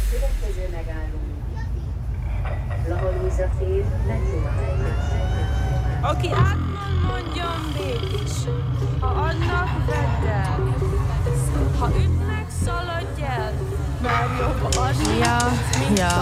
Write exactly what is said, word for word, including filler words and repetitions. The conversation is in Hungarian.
Következő megálló. Lahalúza tér, metróállomás. Aki átmond, mondjon békés. Ha adnak, vedd el. Ha ütnek, szaladj el. Már jobb adni, Ja, mint ja.